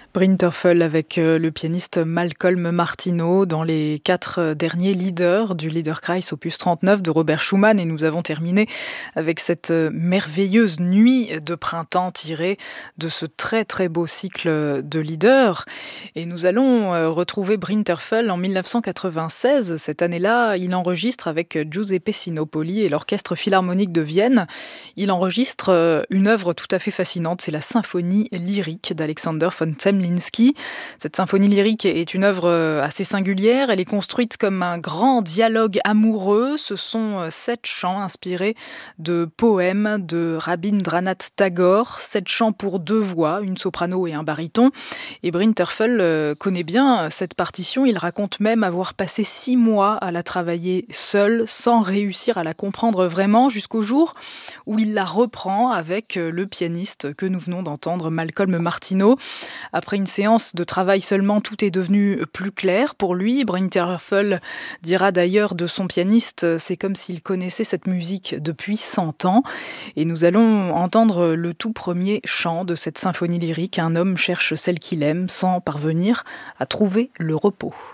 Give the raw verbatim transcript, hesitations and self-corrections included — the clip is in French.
Brinterfell avec euh, le pianiste Malcolm Martineau dans les quatre euh, derniers leaders du Liederkreis opus trente-neuf de Robert Schumann, et nous avons terminé avec cette euh, merveilleuse nuit de printemps tirée de ce très très beau cycle de leaders. Et nous allons euh, retrouver Brinterfell en mille neuf cent quatre-vingt-seize. Cette année-là, il enregistre avec Giuseppe Sinopoli et l'Orchestre Philharmonique de Vienne. Il enregistre euh, une œuvre tout à fait fascinante, c'est la symphonie lyrique d'Alexander von Zemlinsky. Cette symphonie lyrique est une œuvre euh, assez singulière. Elle est construite comme un grand dialogue amoureux. Ce sont euh, sept chants inspirés de poèmes de Rabindranath Tagore, sept chants pour deux voix, une soprano et un baryton. Et Brinterfell euh, connaît bien cette partition. Il raconte même avoir passé six mois à la travailler seul, sans réussir à la comprendre vraiment, jusqu'au jour où il la reprend avec euh, le pianiste que nous venons d'entendre, Malcolm Martineau. Après une séance de travail seulement, tout est devenu plus clair pour lui. Brinterfell dira d'ailleurs de son pianiste, c'est comme s'il connaissait cette musique depuis cent ans. Et nous allons entendre le tout premier chant de cette symphonie lyrique. Un homme cherche celle qu'il aime sans parvenir à trouver le repos.